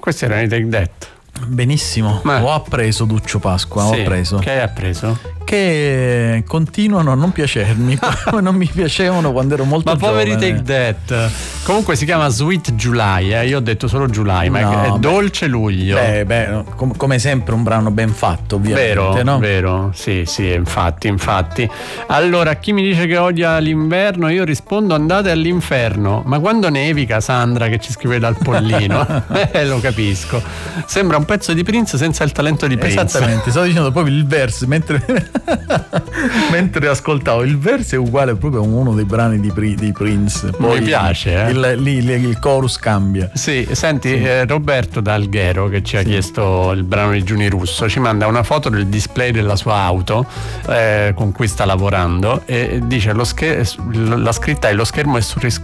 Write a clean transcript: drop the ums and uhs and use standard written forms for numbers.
Questi erano i Take That. Benissimo. Ho appreso, Duccio Pasqua, Sì. ho appreso. Che hai appreso? Che continuano a non piacermi come non mi piacevano quando ero molto giovane. Ma poveri Take That. Comunque si chiama Sweet July, io ho detto solo July, ma No, è Dolce Luglio. Come sempre un brano ben fatto, ovviamente. Vero, no? vero, sì, infatti. Allora, chi mi dice che odia l'inverno, io rispondo andate all'inferno. Ma quando nevica, Sandra, che ci scrive dal Pollino? Lo capisco. Sembra un pezzo di Prince senza il talento di Prince. Esattamente, stavo dicendo proprio il verso, mentre ascoltavo il verso è uguale proprio a uno dei brani di Prince. Poi mi piace, il chorus cambia. Sì, senti, Roberto da Alghero, che ci ha chiesto il brano di Giuni Russo, ci manda una foto del display della sua auto con cui sta lavorando e dice la scritta è: lo schermo è